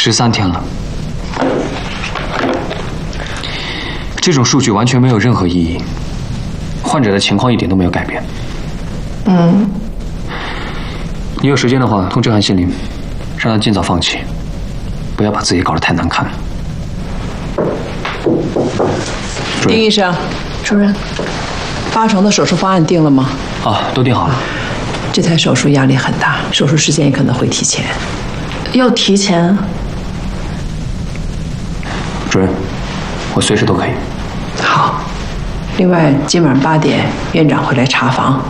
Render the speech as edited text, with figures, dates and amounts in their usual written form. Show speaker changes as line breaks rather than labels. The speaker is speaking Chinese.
13天了，这种数据完全没有任何意义，患者的情况一点都没有改变。你有时间的话，通知韩信林，让他尽早放弃，不要把自己搞得太难看。
丁医生，
主任
8成的手术方案定了吗？
啊，都定好了。
这台手术压力很大，手术时间也可能会提前。
要提前？
主任，我随时都可以。
好。另外，今晚8点，院长会来查房，